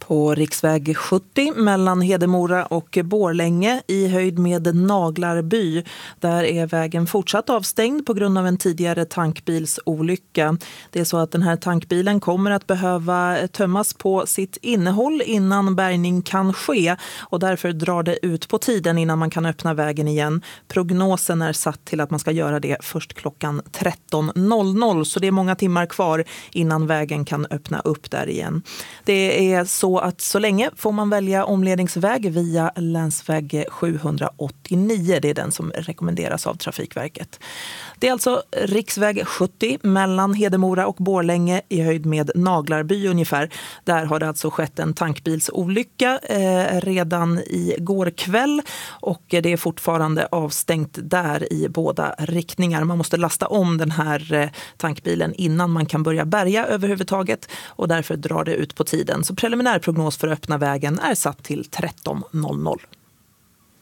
På riksväg 70 mellan Hedemora och Borlänge i höjd med Naglarby. Där är vägen fortsatt avstängd på grund av en tidigare tankbilsolycka. Det är så att den här tankbilen kommer att behöva tömmas på sitt innehåll innan bärgning kan ske. Och därför drar det ut på tiden innan man kan öppna vägen igen. Prognosen är satt till att man ska göra det först klockan 13.00. Så det är många timmar kvar innan vägen kan öppna upp där igen. Det är så att så länge får man välja omledningsväg via länsväg 789. Det är den som rekommenderas av Trafikverket. Det är alltså riksväg 70 mellan Hedemora och Borlänge i höjd med Naglarby ungefär. Där har det alltså skett en tankbilsolycka redan igår kväll och det är fortfarande avstängt där i båda riktningar. Man måste lasta om den här tankbilen innan man kan börja bärga överhuvudtaget och därför drar det ut på tiden. Så preliminär prognos för att öppna vägen är satt till 13.00.